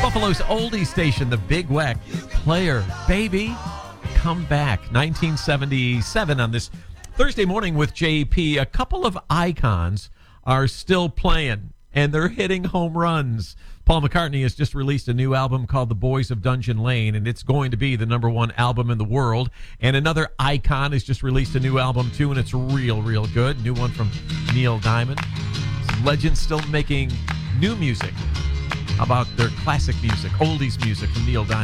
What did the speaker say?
Buffalo's oldie station, the Big Weck. Player, baby, come back. 1977 on this Thursday morning with JP. A couple of icons are still playing, and they're hitting home runs. Paul McCartney has just released a new album called The Boys of Dungeon Lane, and it's going to be the #1 album in the world. And another icon has just released a new album, too, and it's real good. New one from Neil Diamond. Some legends still making new music. How about their classic music, oldies music from Neil Diamond?